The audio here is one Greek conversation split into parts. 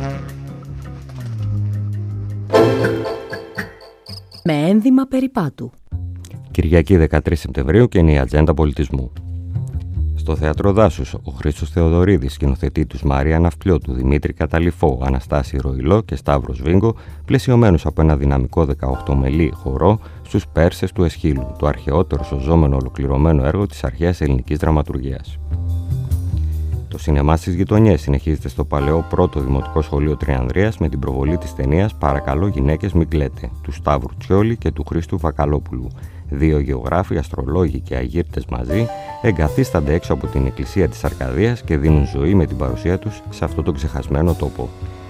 Με ένδυμα περιπάτου. Κυριακή 13 Σεπτεμβρίου και είναι η ατζέντα πολιτισμού. Στο Θέατρο Δάσους, ο Χρήστος Θεοδωρίδης σκηνοθετεί τους Μαρία Ναυτλιώτου, Δημήτρη Καταλυφό, Αναστάση Ροϊλό και Σταύρος Βίγκο, πλαισιωμένους από ένα δυναμικό 18μελή χορό στους Πέρσες του Εσχύλου, το αρχαιότερο σωζόμενο ολοκληρωμένο έργο της αρχαίας ελληνικής δραματουργίας. Το σινεμά στις γειτονιές συνεχίζεται στο παλαιό πρώτο δημοτικό σχολείο Τριανδρίας με την προβολή της ταινίας «Παρακαλώ γυναίκες μην κλαίτε» του Σταύρου Τσιόλη και του Χρήστου Βακαλόπουλου. Δύο γεωγράφοι, αστρολόγοι και αγύρτες μαζί εγκαθίστανται έξω από την εκκλησία της Αρκαδίας και δίνουν ζωή με την παρουσία τους σε αυτό τον ξεχασμένο τόπο.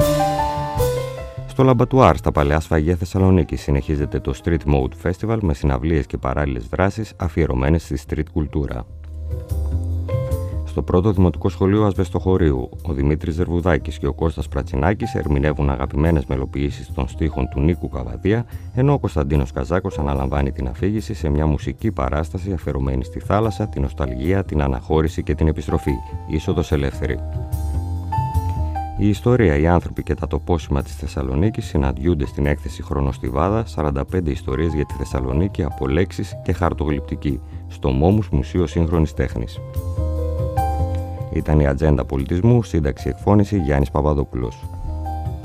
Στο Λαμπατουάρ, στα παλαιά σφαγεία Θεσσαλονίκη, συνεχίζεται το Street Mode Festival με συναυλίες και παράλληλες δράσεις αφιερωμένες στη street κουλτούρα. Στο πρώτο δημοτικό σχολείο Ασβεστοχωρίου, ο Δημήτρης Ζερβουδάκης και ο Κώστας Πρατσινάκης ερμηνεύουν αγαπημένες μελοποιήσεις των στίχων του Νίκου Καβαδία, ενώ ο Κωνσταντίνος Καζάκος αναλαμβάνει την αφήγηση σε μια μουσική παράσταση αφιερωμένη στη θάλασσα, την νοσταλγία, την αναχώρηση και την επιστροφή. Είσοδος ελεύθερη. Η ιστορία, οι άνθρωποι και τα τοπόσημα της Θεσσαλονίκης συναντιούνται στην έκθεση Χρονοστιβάδα 45 ιστορίες για τη Θεσσαλονίκη από λέξεις και χαρτογλυπτική, στο Μόμους Μουσείο Σύγχρονης Τέχνης. Ήταν η ατζέντα πολιτισμού, σύνταξη εκφώνηση Γιάννης Παπαδόπουλος.